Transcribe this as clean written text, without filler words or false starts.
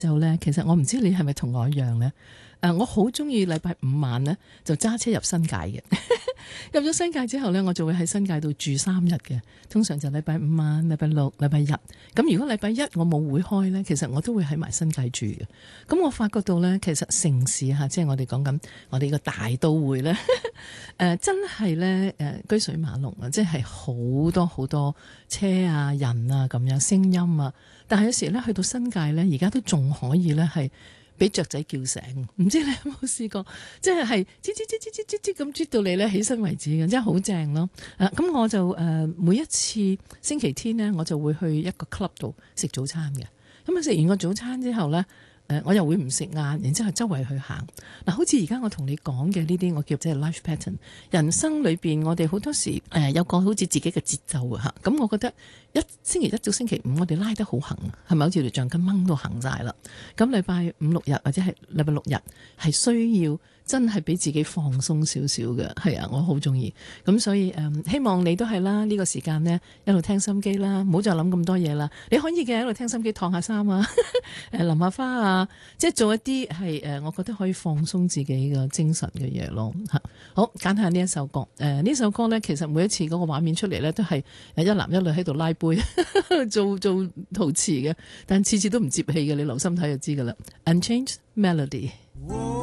就咧，其實我唔知你係咪同我一樣咧？我好中意禮拜五晚咧就揸車入新界嘅。入咗新界之後咧，我就會喺新界度住3日嘅。通常就禮拜五晚、禮拜六、禮拜日。咁如果禮拜一我冇會開咧，其實我都會喺埋新界住嘅。咁我發覺到咧，其實城市嚇，即係我哋講緊我哋個大都會咧，真係咧車水馬龍啊，即係好多好多車啊、人啊咁樣聲音啊。但係有時咧去到新界咧，而家都仲可以咧係俾雀仔叫醒，唔知你有冇試過？即係吱咁啜到你咧起身為止嘅，真係好正咯！咁我就每一次星期天咧，我就會去一個 club 度食早餐嘅。咁啊食完個早餐之後咧，我又會唔食晏，然之後周圍去行。嗱，好似而家我同你講嘅呢啲，我叫即係 life pattern。人生裏邊，我哋好多時有個好似自己嘅節奏啊嚇。咁我覺得星期一到星期五，我哋拉得好行，係咪好似條橡筋掹到行晒啦？咁禮拜五六日或者係禮拜六日係需要真係俾自己放鬆少少嘅，係啊，我好中意。咁所以希望你都係啦，呢個時間呢，一路聽心機啦，唔好再諗咁多嘢啦。你可以嘅一路聽心機，燙下衫啊，淋下花啊，即係做一啲係我覺得可以放鬆自己嘅精神嘅嘢咯。好，揀下呢一首歌。呢首歌呢，其實每一次嗰個畫面出嚟呢，都係一男一女喺度拉杯做陶瓷嘅，但次次都唔接氣嘅。你留心睇就知噶啦。Unchanged Melody。